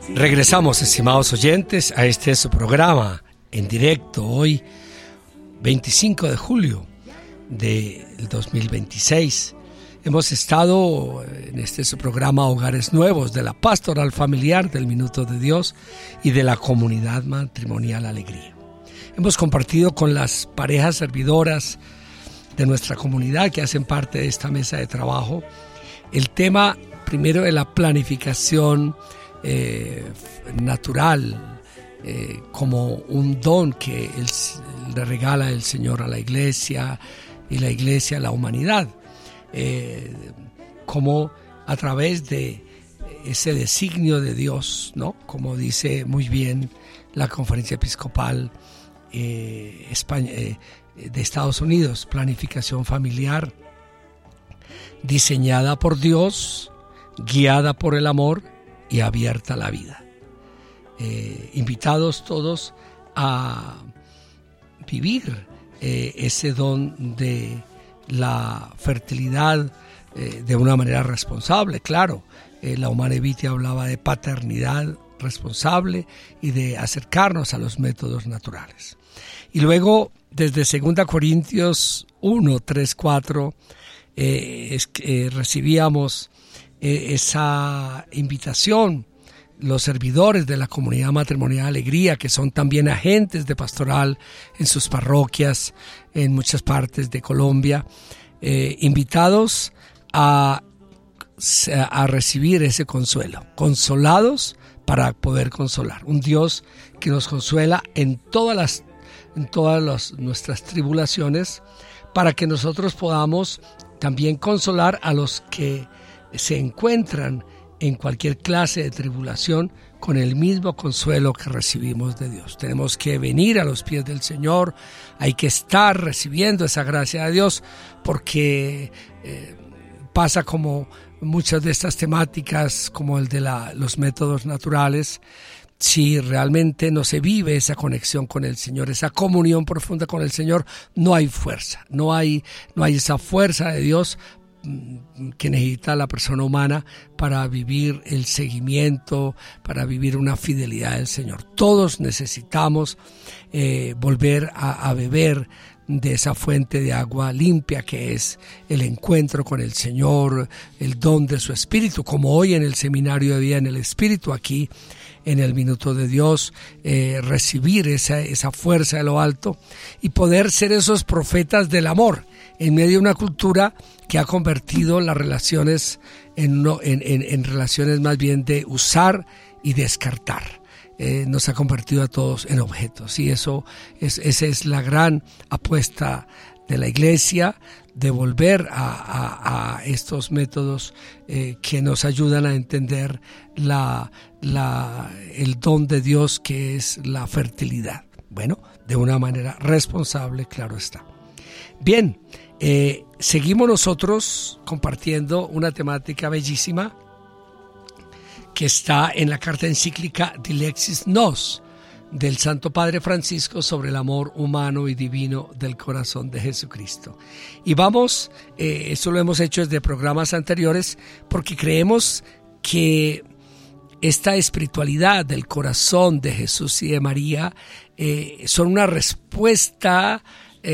Regresamos, estimados oyentes, a este su programa en directo hoy, 25 de julio del 2026. Hemos estado en este su programa Hogares Nuevos de la Pastoral Familiar del Minuto de Dios y de la Comunidad Matrimonial Alegría. Hemos compartido con las parejas servidoras de nuestra comunidad que hacen parte de esta mesa de trabajo el tema primero de la planificación natural, como un don que le regala el Señor a la iglesia y la iglesia a la humanidad, como a través de ese designio de Dios, ¿no? Como dice muy bien la Conferencia Episcopal de Estados Unidos, planificación familiar diseñada por Dios, guiada por el amor y abierta a la vida. Invitados todos a vivir ese don de la fertilidad de una manera responsable. Claro, la Humanae Vitae hablaba de paternidad responsable y de acercarnos a los métodos naturales. Y luego, desde 2 Corintios 1, 3, 4, recibíamos esa invitación, los servidores de la Comunidad Matrimonial Alegría, que son también agentes de pastoral en sus parroquias en muchas partes de Colombia, invitados a recibir ese consuelo, consolados para poder consolar. Un Dios que nos consuela en todas nuestras tribulaciones, para que nosotros podamos también consolar a los que se encuentran en cualquier clase de tribulación con el mismo consuelo que recibimos de Dios. Tenemos que venir a los pies del Señor, hay que estar recibiendo esa gracia de Dios, porque pasa como muchas de estas temáticas, como el de los métodos naturales. Si realmente no se vive esa conexión con el Señor, esa comunión profunda con el Señor, no hay fuerza, no hay esa fuerza de Dios que necesita la persona humana para vivir el seguimiento, para vivir una fidelidad del Señor. Todos necesitamos volver a beber de esa fuente de agua limpia que es el encuentro con el Señor, el don de su Espíritu, como hoy en el Seminario de Vida en el Espíritu, aquí en el Minuto de Dios, recibir esa fuerza de lo alto y poder ser esos profetas del amor en medio de una cultura que ha convertido las relaciones en relaciones más bien de usar y descartar. Nos ha convertido a todos en objetos, y esa es la gran apuesta de la Iglesia, de volver a estos métodos que nos ayudan a entender el don de Dios, que es la fertilidad. Bueno, de una manera responsable, claro está. Bien, seguimos nosotros compartiendo una temática bellísima que está en la carta encíclica Dilexis Nos del Santo Padre Francisco sobre el amor humano y divino del corazón de Jesucristo. Y vamos, esto lo hemos hecho desde programas anteriores, porque creemos que esta espiritualidad del corazón de Jesús y de María son una respuesta,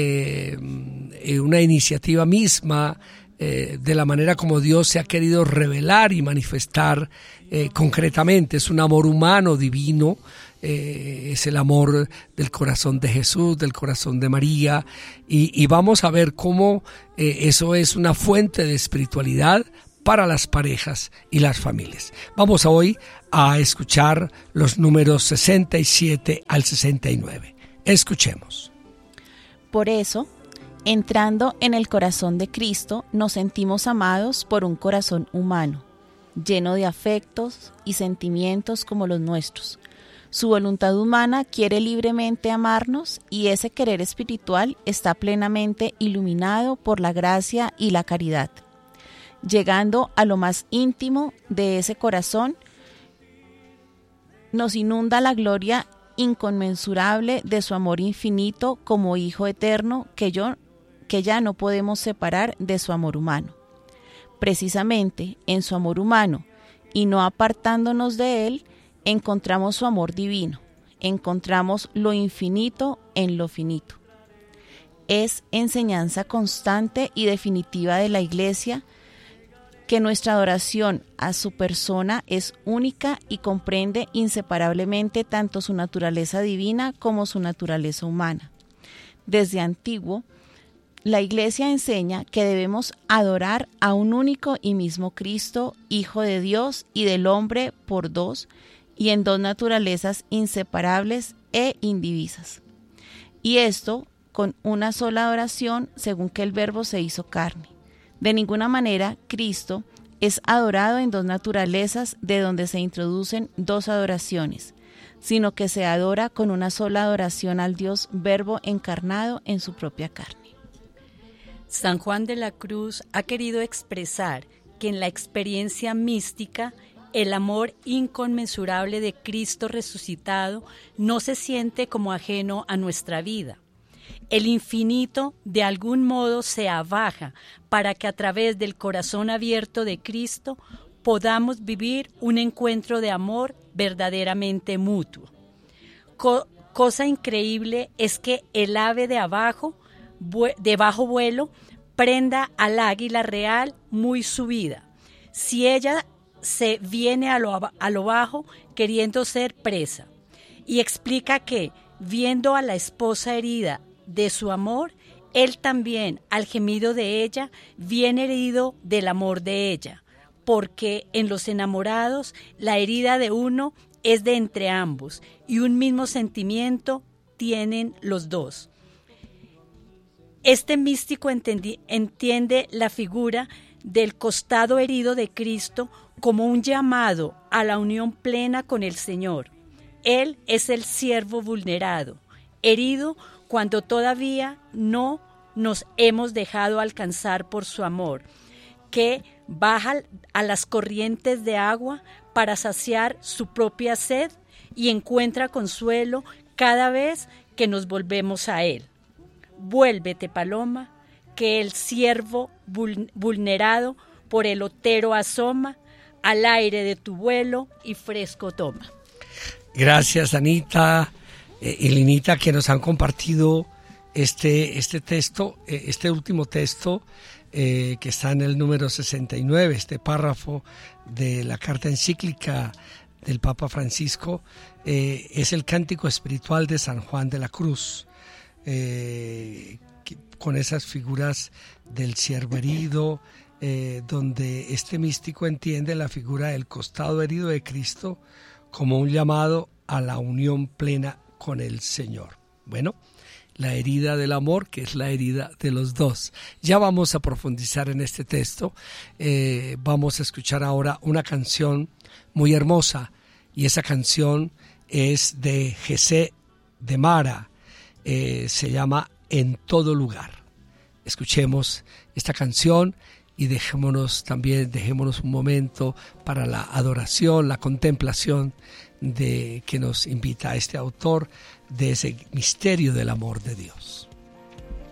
una iniciativa misma de la manera como Dios se ha querido revelar y manifestar concretamente. Es un amor humano divino, es el amor del corazón de Jesús, del corazón de María, y vamos a ver cómo eso es una fuente de espiritualidad para las parejas y las familias. Vamos hoy a escuchar los números 67 al 69. Escuchemos. Por eso, entrando en el corazón de Cristo, nos sentimos amados por un corazón humano, lleno de afectos y sentimientos como los nuestros. Su voluntad humana quiere libremente amarnos, y ese querer espiritual está plenamente iluminado por la gracia y la caridad. Llegando a lo más íntimo de ese corazón, nos inunda la gloria inconmensurable de su amor infinito como Hijo eterno, que ya no podemos separar de su amor humano. Precisamente en su amor humano, y no apartándonos de él, encontramos su amor divino, encontramos lo infinito en lo finito. Es enseñanza constante y definitiva de la Iglesia que nuestra adoración a su persona es única y comprende inseparablemente tanto su naturaleza divina como su naturaleza humana. Desde antiguo, la Iglesia enseña que debemos adorar a un único y mismo Cristo, Hijo de Dios y del hombre por dos, y en dos naturalezas inseparables e indivisas. Y esto con una sola adoración, según que el Verbo se hizo carne. De ninguna manera Cristo es adorado en dos naturalezas de donde se introducen dos adoraciones, sino que se adora con una sola adoración al Dios Verbo encarnado en su propia carne. San Juan de la Cruz ha querido expresar que en la experiencia mística el amor inconmensurable de Cristo resucitado no se siente como ajeno a nuestra vida. El infinito de algún modo se abaja para que a través del corazón abierto de Cristo podamos vivir un encuentro de amor verdaderamente mutuo. Cosa increíble es que el ave de bajo vuelo prenda al águila real muy subida. Si ella se viene a lo bajo queriendo ser presa, y explica que, viendo a la esposa herida de su amor, él también, al gemido de ella, viene herido del amor de ella, porque en los enamorados la herida de uno es de entre ambos, y un mismo sentimiento tienen los dos. Este místico entiende la figura del costado herido de Cristo como un llamado a la unión plena con el Señor. Él es el siervo vulnerado, herido cuando todavía no nos hemos dejado alcanzar por su amor, que baja a las corrientes de agua para saciar su propia sed y encuentra consuelo cada vez que nos volvemos a él. Vuélvete, paloma, que el ciervo vulnerado por el otero asoma, al aire de tu vuelo y fresco toma. Gracias, Anita y Linita, que nos han compartido este texto, este último texto que está en el número 69, este párrafo de la carta encíclica del Papa Francisco, es el cántico espiritual de San Juan de la Cruz, con esas figuras del siervo herido, donde este místico entiende la figura del costado herido de Cristo como un llamado a la unión plena con el Señor. Bueno, la herida del amor, que es la herida de los dos. Ya vamos a profundizar en este texto. Vamos a escuchar ahora una canción muy hermosa, y esa canción es de Jesse de Mara. Se llama En todo lugar. Escuchemos esta canción y dejémonos un momento para la adoración, la contemplación de que nos invita a este autor de ese misterio del amor de Dios.